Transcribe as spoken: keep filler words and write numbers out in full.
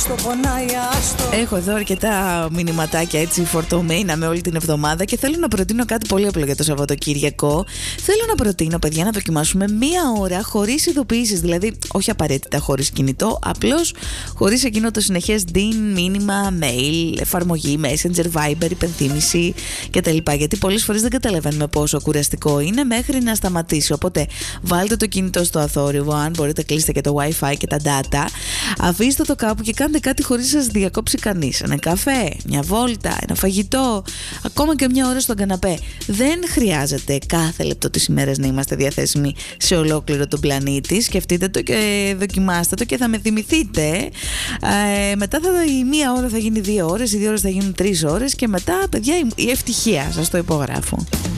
Έχω εδώ αρκετά μηνυματάκια έτσι φορτωμένα με όλη την εβδομάδα και θέλω να προτείνω κάτι πολύ απλό για το Σαββατοκύριακο. Θέλω να προτείνω, παιδιά, να δοκιμάσουμε μία ώρα χωρίς ειδοποιήσεις. Δηλαδή, όχι απαραίτητα χωρίς κινητό, απλώς χωρίς εκείνο το συνεχές ντιν, μήνυμα, mail, εφαρμογή, Messenger, Viber, υπενθύμηση κτλ. Γιατί πολλές φορές δεν καταλαβαίνουμε πόσο κουραστικό είναι μέχρι να σταματήσει. Οπότε, βάλτε το κινητό στο αθόρυβο, αν μπορείτε, κλείστε και το Wi-Fi και τα data. Αφήστε το κάπου και κάντε κάτι χωρίς να σας διακόψει κανείς. Ένα καφέ, μια βόλτα, ένα φαγητό, ακόμα και μια ώρα στον καναπέ. Δεν χρειάζεται κάθε λεπτό της ημέρας να είμαστε διαθέσιμοι σε ολόκληρο τον πλανήτη. Σκεφτείτε το και δοκιμάστε το και θα με θυμηθείτε. Ε, μετά θα, η μία ώρα θα γίνει δύο ώρες, οι δύο ώρες θα γίνουν τρεις ώρες και μετά, παιδιά, η ευτυχία, σας το υπογράφω.